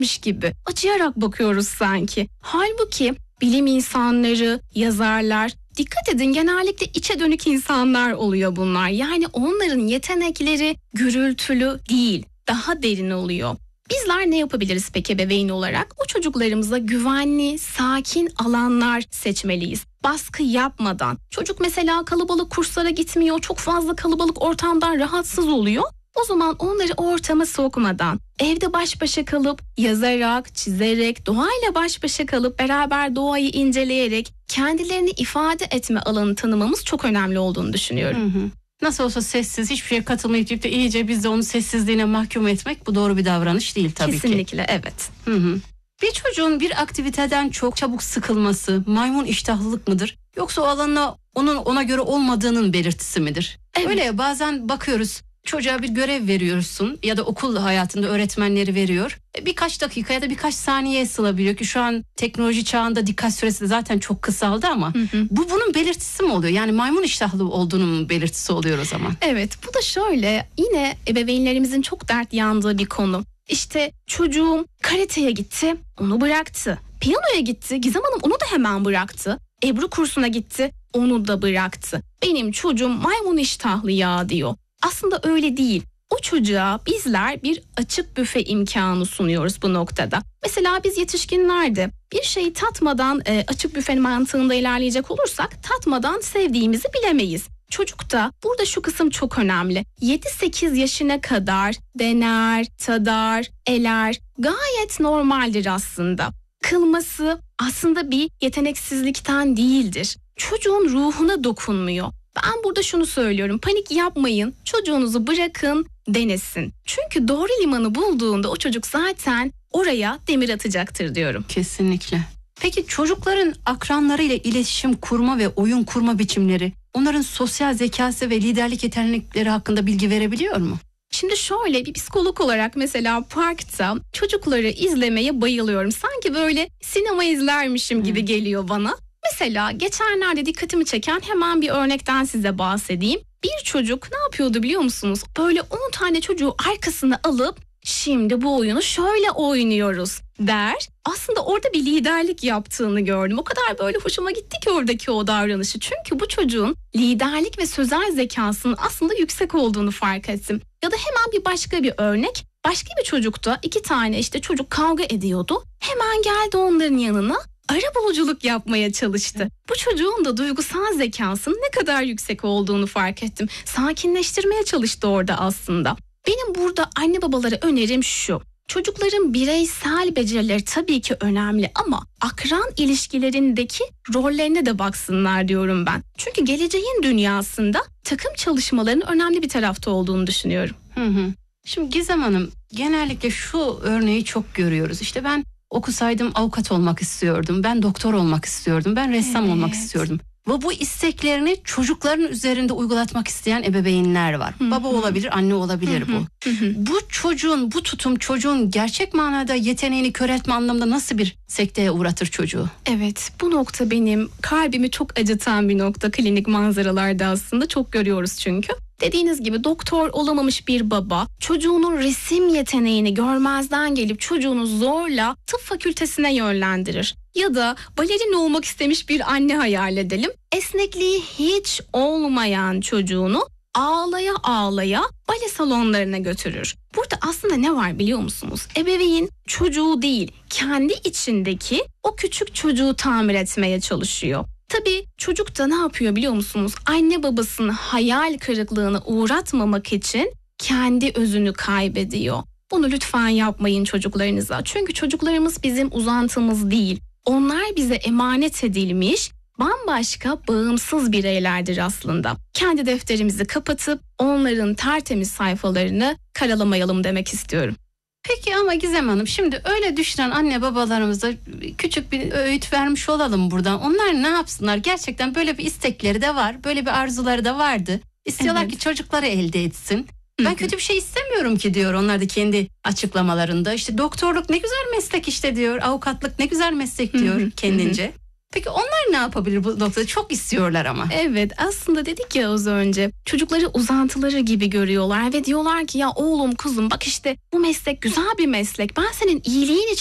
yapmış gibi acıyarak bakıyoruz sanki. Halbuki bilim insanları, yazarlar, dikkat edin genellikle içe dönük insanlar oluyor bunlar. Yani onların yetenekleri gürültülü değil, daha derin oluyor. Bizler ne yapabiliriz peki ebeveyn olarak? O çocuklarımıza güvenli, sakin alanlar seçmeliyiz. Baskı yapmadan. Çocuk mesela kalabalık kurslara gitmiyor, çok fazla kalabalık ortamdan rahatsız oluyor. O zaman onları o ortama sokmadan, evde baş başa kalıp, yazarak, çizerek, doğayla baş başa kalıp, beraber doğayı inceleyerek kendilerini ifade etme alanı tanımamız çok önemli olduğunu düşünüyorum. Hı hı. Nasıl olsa sessiz, hiçbir şeye katılmayıp de iyice biz de onu sessizliğine mahkum etmek, bu doğru bir davranış değil tabii ki. Kesinlikle, evet. Hı hı. Bir çocuğun bir aktiviteden çok çabuk sıkılması maymun iştahlılık mıdır? Yoksa o alanla ona göre olmadığının belirtisi midir? Evet. Öyle ya, bazen bakıyoruz çocuğa bir görev veriyorsun ya da okul hayatında öğretmenleri veriyor. Birkaç dakika ya da birkaç saniye sığabiliyor ki şu an teknoloji çağında dikkat süresi de zaten çok kısaldı ama bu bunun belirtisi mi oluyor? Yani maymun iştahlı olduğunun belirtisi oluyor o zaman. Evet, bu da şöyle, yine ebeveynlerimizin çok dert yandığı bir konu. İşte çocuğum karateye gitti, onu bıraktı. Piyanoya gitti, Gizem Hanım onu da hemen bıraktı. Ebru kursuna gitti, onu da bıraktı. Benim çocuğum maymun iştahlı ya diyor. Aslında öyle değil. O çocuğa bizler bir açık büfe imkanı sunuyoruz bu noktada. Mesela biz yetişkinlerde bir şeyi tatmadan açık büfe mantığında ilerleyecek olursak tatmadan sevdiğimizi bilemeyiz. Çocukta burada şu kısım çok önemli. 7-8 yaşına kadar dener, tadar, eler, gayet normaldir aslında. Kılması aslında bir yeteneksizlikten değildir. Çocuğun ruhuna dokunmuyor. Ben burada şunu söylüyorum, panik yapmayın, çocuğunuzu bırakın, denesin. Çünkü doğru limanı bulduğunda o çocuk zaten oraya demir atacaktır diyorum. Kesinlikle. Peki çocukların akranlarıyla iletişim kurma ve oyun kurma biçimleri, onların sosyal zekası ve liderlik yetenekleri hakkında bilgi verebiliyor mu? Şimdi şöyle, bir psikolog olarak mesela parkta çocukları izlemeye bayılıyorum. Sanki böyle sinema izlermişim gibi geliyor bana. Mesela geçenlerde dikkatimi çeken hemen bir örnekten size bahsedeyim. Bir çocuk ne yapıyordu biliyor musunuz? Böyle 10 tane çocuğu arkasına alıp şimdi bu oyunu şöyle oynuyoruz der. Aslında orada bir liderlik yaptığını gördüm. O kadar böyle hoşuma gitti ki oradaki o davranışı. Çünkü bu çocuğun liderlik ve sözel zekasının aslında yüksek olduğunu fark ettim. Ya da hemen bir başka bir örnek. Başka bir çocukta 2 tane işte çocuk kavga ediyordu. Hemen geldi onların yanına. Arabuluculuk yapmaya çalıştı. Bu çocuğun da duygusal zekasının ne kadar yüksek olduğunu fark ettim. Sakinleştirmeye çalıştı orada aslında. Benim burada anne babalara önerim şu. Çocukların bireysel becerileri tabii ki önemli ama akran ilişkilerindeki rollerine de baksınlar diyorum ben. Çünkü geleceğin dünyasında takım çalışmalarının önemli bir tarafta olduğunu düşünüyorum. Şimdi Gizem Hanım, genellikle şu örneği çok görüyoruz. İşte ben okusaydım avukat olmak istiyordum, ben doktor olmak istiyordum, ben ressam olmak istiyordum. Ve bu isteklerini çocukların üzerinde uygulatmak isteyen ebeveynler var. Baba olabilir, anne olabilir bu. Bu çocuğun, bu tutum çocuğun gerçek manada yeteneğini kör etme anlamında nasıl bir sekteye uğratır çocuğu? Evet, bu nokta benim kalbimi çok acıtan bir nokta klinik manzaralarda aslında çok görüyoruz çünkü. Dediğiniz gibi doktor olamamış bir baba çocuğunun resim yeteneğini görmezden gelip çocuğunu zorla tıp fakültesine yönlendirir. Ya da balerin olmak istemiş bir anne hayal edelim. Esnekliği hiç olmayan çocuğunu ağlaya ağlaya bale salonlarına götürür. Burada aslında ne var biliyor musunuz? Ebeveyn çocuğu değil, kendi içindeki o küçük çocuğu tamir etmeye çalışıyor. Tabii çocuk da ne yapıyor biliyor musunuz? Anne babasını hayal kırıklığına uğratmamak için kendi özünü kaybediyor. Bunu lütfen yapmayın çocuklarınıza. Çünkü çocuklarımız bizim uzantımız değil. Onlar bize emanet edilmiş bambaşka bağımsız bireylerdir aslında. Kendi defterimizi kapatıp onların tertemiz sayfalarını karalamayalım demek istiyorum. Peki ama Gizem Hanım, şimdi öyle düşünen anne babalarımıza küçük bir öğüt vermiş olalım buradan. Onlar ne yapsınlar? Gerçekten böyle bir istekleri de var, böyle bir arzuları da vardı. İstiyorlar ki çocukları elde etsin. Ben kötü bir şey istemiyorum ki diyor onlar da kendi açıklamalarında. İşte doktorluk ne güzel meslek işte diyor, avukatlık ne güzel meslek diyor kendince. Peki onlar ne yapabilir bu noktada? Çok istiyorlar ama. Evet, aslında dedik ya az önce, çocukları uzantıları gibi görüyorlar ve diyorlar ki ya oğlum kuzum bak işte bu meslek güzel bir meslek. Ben senin iyiliğin için